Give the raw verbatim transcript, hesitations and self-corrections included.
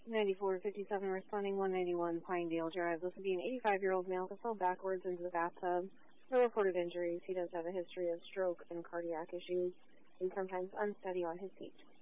ninety-four fifty-seven responding one ninety-one Pinedale Drive. This would be an eighty-five-year-old male who fell backwards into the bathtub. No reported injuries. He does have a history of stroke and cardiac issues and sometimes unsteady on his feet.